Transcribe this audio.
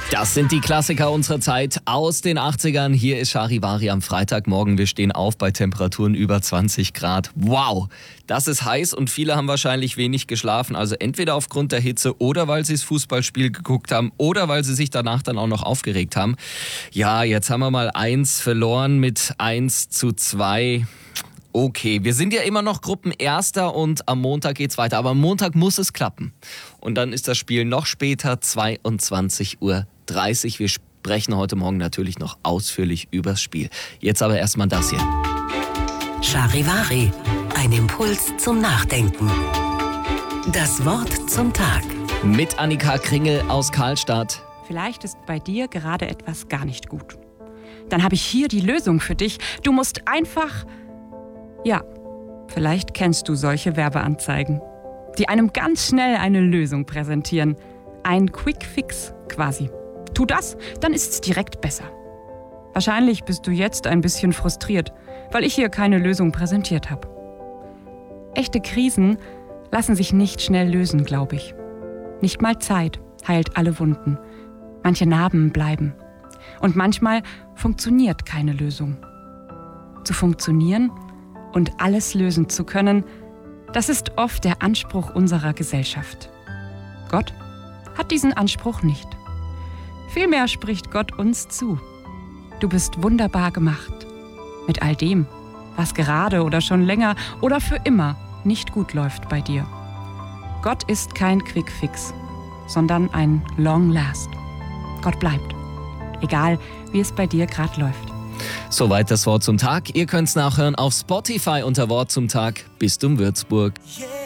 Das sind die Klassiker unserer Zeit aus den 80ern. Hier ist Charivari am Freitagmorgen. Wir stehen auf bei Temperaturen über 20 Grad. Wow, das ist heiß und viele haben wahrscheinlich wenig geschlafen. Also entweder aufgrund der Hitze oder weil sie das Fußballspiel geguckt haben oder weil sie sich danach dann auch noch aufgeregt haben. Ja, jetzt haben wir mal 1 verloren mit 1:2. Okay, wir sind ja immer noch Gruppenerster und am Montag geht's weiter. Aber am Montag muss es klappen. Und dann ist das Spiel noch später, 22:30 Uhr. Wir sprechen heute Morgen natürlich noch ausführlich übers Spiel. Jetzt aber erstmal das hier. Charivari, ein Impuls zum Nachdenken. Das Wort zum Tag. Mit Annika Kringel aus Karlstadt. Vielleicht ist bei dir gerade etwas gar nicht gut. Dann habe ich hier die Lösung für dich. Du musst einfach... Ja, vielleicht kennst du solche Werbeanzeigen, die einem ganz schnell eine Lösung präsentieren. Ein Quick Fix quasi. Tu das, dann ist's direkt besser. Wahrscheinlich bist du jetzt ein bisschen frustriert, weil ich hier keine Lösung präsentiert habe. Echte Krisen lassen sich nicht schnell lösen, glaube ich. Nicht mal Zeit heilt alle Wunden. Manche Narben bleiben. Und manchmal funktioniert keine Lösung. Zu funktionieren und alles lösen zu können, das ist oft der Anspruch unserer Gesellschaft. Gott hat diesen Anspruch nicht. Vielmehr spricht Gott uns zu. Du bist wunderbar gemacht. Mit all dem, was gerade oder schon länger oder für immer nicht gut läuft bei dir. Gott ist kein Quick-Fix, sondern ein Long Last. Gott bleibt, egal wie es bei dir gerade läuft. Soweit das Wort zum Tag. Ihr könnt es nachhören auf Spotify unter Wort zum Tag. Bistum Würzburg. Yeah.